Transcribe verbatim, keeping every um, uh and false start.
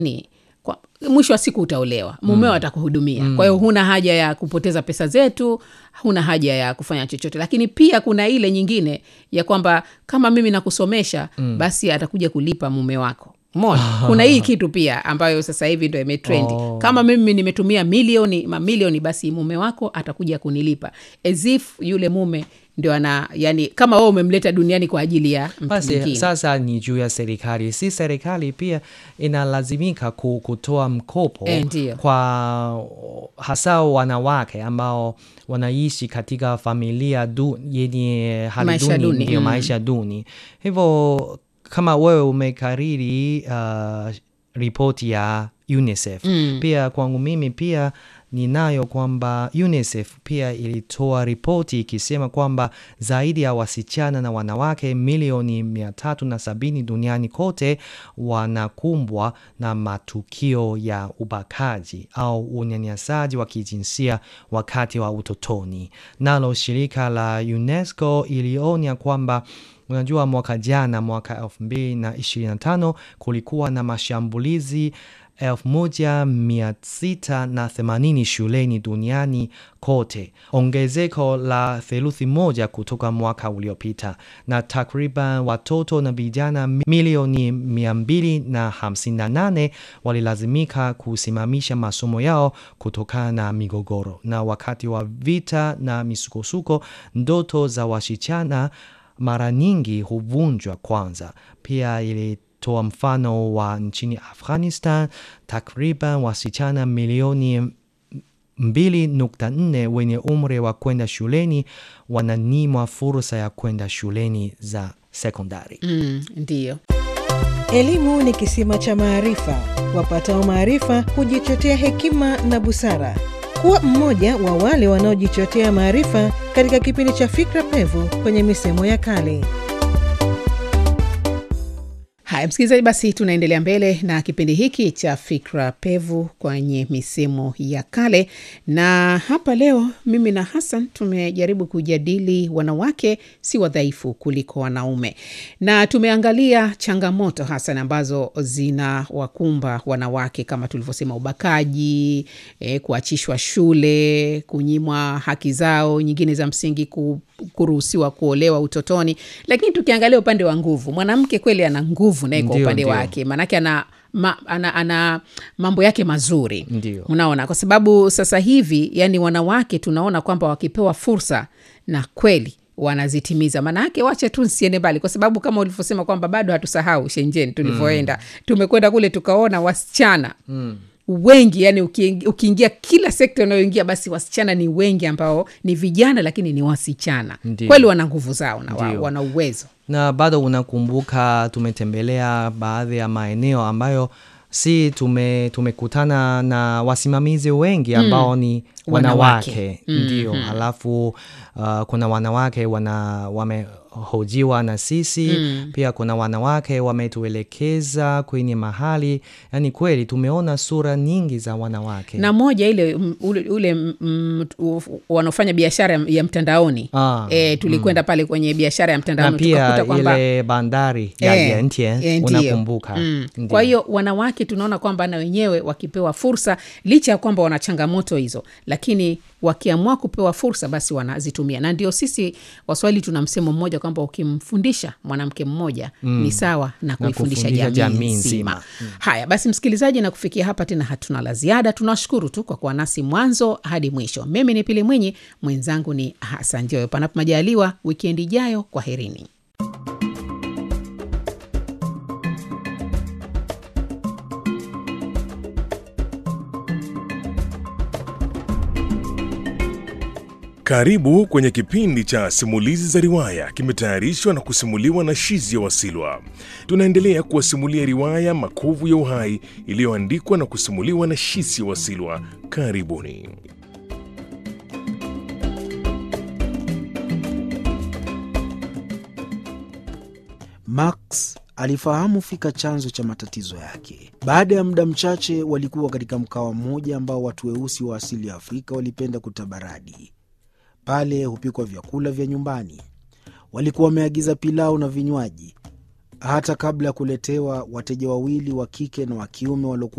ni kwa mwisho wa siku utaolewa, mumeo mm. atakuhudumia. Mm. Kwa hiyo huna haja ya kupoteza pesa zetu, huna haja ya kufanya chochote. Lakini pia kuna ile nyingine ya kwamba kama mimi nakusomesha, mm. basi atakuja kulipa mume wako. Mona, kuna hii kitu pia ambayo sasa hivi ndio imetrendi. Oh. Kama mimi nimetumia milioni, mamilioni, basi mume wako atakuja kunilipa. As if yule mume ndio ana, yani kama wewe umemleta duniani kwa ajili ya mtu mwingine. Sasa ni juu ya serikali. Si serikali pia inalazimika kutoa mkopo e, kwa hasa wanawake ambao wanaishi katika familia du, yenye hali maisha duni, duni. Ndio Mm. maisha duni. Hivyo kama wewe umekariri uh, ripoti ya UNICEF, mm. pia kwangu mimi pia ninayo kwamba UNICEF pia ilitoa ripoti ikisema kwamba zaidi ya wasichana na wanawake milioni mia tatu na sabini duniani kote wanakumbwa na matukio ya ubakaji au unyanyasaji wa kijinsia wakati wa utotoni. Nalo shirika la UNESCO ilionya kwamba unajua mwaka jana, mwaka elfu mbili na ishirini na tano, kulikuwa na mashambulizi elfu moja mia sita na themanini shuleni duniani kote, ongezeko la theluthi moja kutoka mwaka uliopita, na takriban watoto na vijana milioni mia mbili na hamsini na nane walilazimika kusimamisha masomo yao kutokana na migogoro. Na wakati wa vita na misukosuko, ndoto za wasichana mara nyingi huvunjwa kwanza. Pia ili toa mfano wa nchini Afghanistan, takriban wasichana milioni mbili nukta nne wenye umri wa kwenda shuleni wananyimwa fursa ya kwenda shuleni za sekondari. Mm, ndiyo. Elimu ni kisima cha maarifa. Wapatao maarifa hujichotea hekima na busara. Kuwa mmoja wa wale wanaojichotea maarifa katika kipindi cha Fikra Pevu kwenye misemo ya kale. Haya msikilizaji, basi tunaendelea mbele na kipindi hiki cha Fikra Pevu kwenye misemo ya kale. Na hapa leo mimi na Hassan tumejaribu kujadili wanawake si wadhaifu kuliko wanaume. Na tumeangalia changamoto Hassan ambazo zina wakumba wanawake kama tulivyosema, ubakaji, eh, kuachishwa shule, kunyimwa haki zao nyingine za msingi, ku kuruhusiwa kuolewa utotoni. Lakini tukiangalia upande wa nguvu, mwanamke kweli ana nguvu naye kwa upande wake, manake ana, ma, ana ana mambo yake mazuri. Ndiyo. Unaona, kwa sababu sasa hivi yani wanawake tunaona kwamba wakipewa fursa na kweli wanazitimiza. Manake wacha tu nsiende mbali, kwa sababu kama ulivyosema kwamba bado hatusahau Shenzhen tulivyoenda. Mm. Tumekwenda kule tukaona wasichana mm. wengi, yani ukiingia kila sekta unayoingia basi wasichana ni wengi ambao ni vijana lakini ni wasichana. Ndiyo. Kweli wana nguvu zao na wa, wana uwezo. Na bado unakumbuka tumetembelea baadhi ya maeneo ambayo si tume tumekutana na wasimamizi wengi ambao mm. ni wanawake, wanawake. Mm. Ndiyo. Mm. Halafu uh, kuna wanawake wana wamehojiwa na sisi. Mm. Pia kuna wanawake wametuelekeza kwenye mahali. Yani kweli tumeona sura nyingi za wanawake. Na moja ile ule, ule mm, wanafanya biashara ya mtandaoni. Ah, e, tulikwenda mm. pale kwenye biashara ya mtandaoni tukakuta kwamba ile bandari ya e, Yantian e, unakumbuka. Mm. Kwa hiyo wanawake tunaona kwamba na wenyewe wakipewa fursa, licha ya kwamba wana changamoto hizo, lakini wakiamua kupewa fursa basi wanazitumia. Na ndio sisi Waswahili tuna msemo mmoja kwamba ukimfundisha mwanamke mmoja mm. ni sawa na kuifundisha jamii, jamii nzima. Mm. Haya basi msikilizaji, na kufikia hapa tena hatuna la ziada. Tunashukuru tu kwa kuwa nasi mwanzo hadi mwisho. Mimi ni Pili Mwinyi, mwenzangu ni Hassan Joyo. Panapo majaliwa weekend ijayo, kwaherini. Karibu kwenye kipindi cha simulizi za riwaya, kimetayarishwa na kusimuliwa na Shizia Wasilwa. Tunaendelea kuwasimulia riwaya Makovu ya Uhai iliyoandikwa na kusimuliwa na Shizia Wasilwa. Karibuni. Max alifahamu fika chanzo cha matatizo yake. Baada ya muda mchache walikuwa katika mkawa mmoja ambao watu weusi wa asili ya Afrika walipenda kutabaradi. Pale hupikwa vyakula vya nyumbani. Walikuwa wameagiza pilau na vinywaji. Hata kabla ya kuletewa, wateja wawili wa kike na wa kiume waliokuwa